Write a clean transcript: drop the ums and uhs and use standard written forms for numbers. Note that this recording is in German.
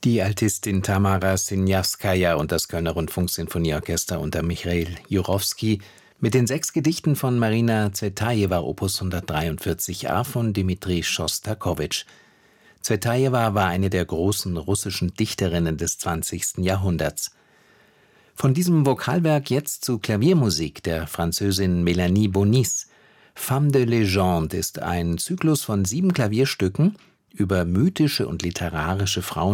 Die Altistin Tamara Siniawskaja und das Kölner Rundfunksinfonieorchester unter Michail Jurowski mit den 6 Gedichten von Marina Zvetajewa Opus 143a von Dmitri Schostakowitsch. Zvetajewa war eine der großen russischen Dichterinnen des 20. Jahrhunderts. Von diesem Vokalwerk jetzt zu Klaviermusik der Französin Mélanie Bonis. Femme de Légende ist ein Zyklus von 7 Klavierstücken über mythische und literarische Frauen